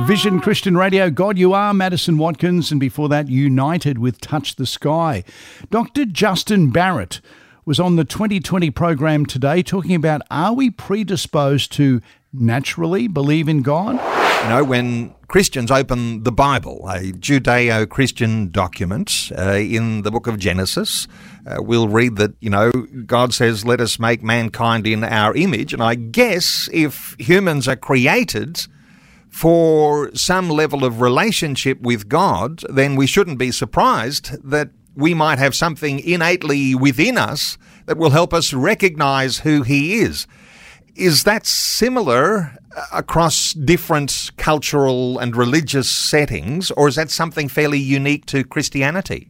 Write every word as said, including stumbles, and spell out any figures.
Vision Christian Radio, God You Are, Madison Watkins, and before that, United with Touch the Sky. Doctor Justin Barrett was on the twenty twenty program today talking about, are we predisposed to naturally believe in God? You know, when Christians open the Bible, a Judeo-Christian document, uh, in the book of Genesis, uh, we'll read that, you know, God says, let us make mankind in our image. And I guess if humans are created for some level of relationship with God, then we shouldn't be surprised that we might have something innately within us that will help us recognize who He is. Is that similar across different cultural and religious settings, or is that something fairly unique to Christianity?